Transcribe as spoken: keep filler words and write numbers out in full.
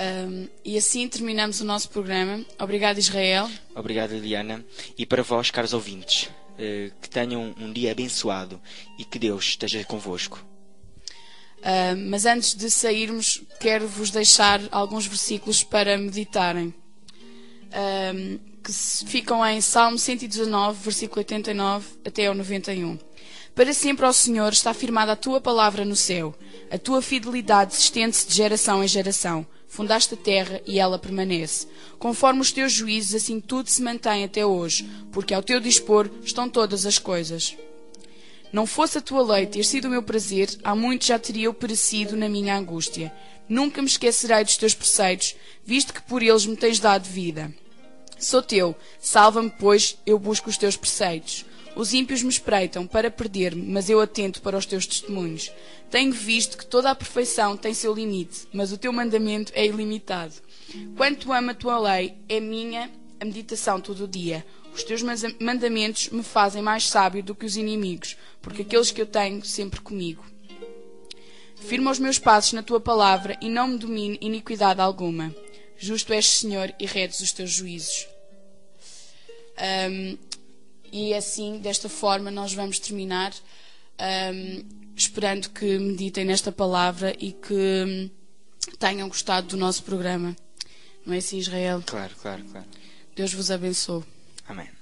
Um, e assim terminamos o nosso programa. Obrigado, Israel. Obrigado, Liliana. E para vós, caros ouvintes, que tenham um dia abençoado e que Deus esteja convosco. Uh, mas antes de sairmos, quero-vos deixar alguns versículos para meditarem, uh, que ficam em Salmo cento e dezanove, versículo oitenta e nove até ao noventa e um. Para sempre, ó Senhor, está firmada a tua palavra no céu. A tua fidelidade estende-se de geração em geração. Fundaste a terra e ela permanece. Conforme os teus juízos, assim tudo se mantém até hoje, porque ao teu dispor estão todas as coisas. Não fosse a tua lei ter sido o meu prazer, há muito já teria eu perecido na minha angústia. Nunca me esquecerei dos teus preceitos, visto que por eles me tens dado vida. Sou teu, salva-me, pois eu busco os teus preceitos. Os ímpios me espreitam para perder-me, mas eu atento para os teus testemunhos. Tenho visto que toda a perfeição tem seu limite, mas o teu mandamento é ilimitado. Quanto amo a tua lei, é minha a meditação todo o dia. Os teus mandamentos me fazem mais sábio do que os inimigos, porque aqueles que eu tenho sempre comigo. Firma os meus passos na tua palavra e não me domine iniquidade alguma. Justo és, Senhor, e retos os teus juízos. Um, e assim, desta forma, nós vamos terminar, um, esperando que meditem nesta palavra e que tenham gostado do nosso programa. Não é assim, Israel? Claro, claro, claro. Deus vos abençoe. Amém.